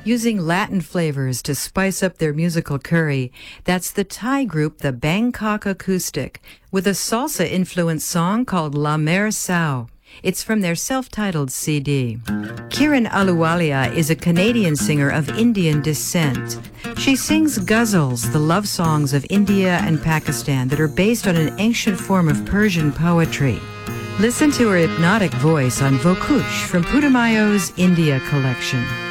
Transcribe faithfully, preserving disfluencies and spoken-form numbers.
using Latin flavors to spice up their musical curry. That's the Thai group the Bangkok Acoustic, with a salsa-influenced song called La Mer Sao. It's from their self-titled C D. Kiran Ahluwalia is a Canadian singer of Indian descent. She sings ghazals, the love songs of India and Pakistan that are based on an ancient form of Persian poetry. Listen to her hypnotic voice on Vokush from Putumayo's India collection.